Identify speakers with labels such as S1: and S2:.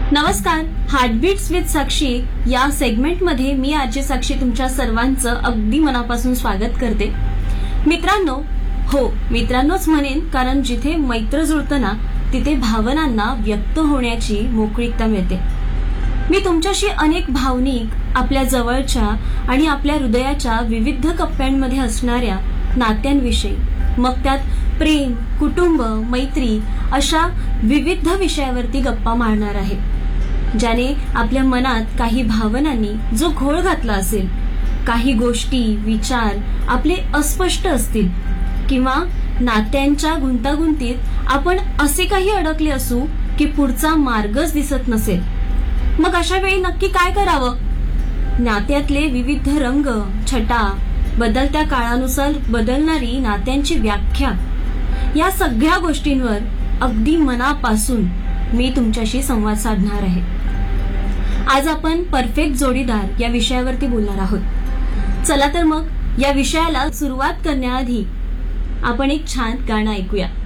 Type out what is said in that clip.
S1: नमस्कार, heartbeats with साक्षी या सेगमेंटमध्ये मी आजची साक्षी तुमच्या सर्वांचं अगदी मनापासून स्वागत करते. मित्रांनोच म्हणेन, कारण जिथे मैत्र जुळतं ना तिथे भावनांना व्यक्त होण्याची मोकळीकता मिळते. मी तुमच्याशी अनेक भावनिक, आपल्या जवळच्या आणि आपल्या हृदयाच्या विविध कप्प्यांमध्ये असणाऱ्या नात्यांविषयी, मग त्यात प्रेम, कुटुंब, मैत्री अशा विविध विषयावरती गप्पा मारणार आहे, ज्याने आपल्या मनात काही भावनांनी जो घोळ घातला असेल, काही गोष्टी, विचार आपले अस्पष्ट असतील किंवा नात्यांच्या गुंतागुंतीत आपण असे काही अडकले असू की पुढचा मार्गच दिसत नसेल. मग अशा वेळी नक्की काय करावं? नात्यातले विविध रंग, छटा, बदलत्या काळानुसार बदलणारी नात्यांची व्याख्या, या सगळ्या गोष्टींवर अगदी मनापासून मी तुमच्याशी संवाद साधणार आहे. आज आपण परफेक्ट जोडीदार या विषयावरती बोलणार आहोत. चला तर मग या विषयाला सुरुवात करण्याआधी आपण एक छान गाणं ऐकूया.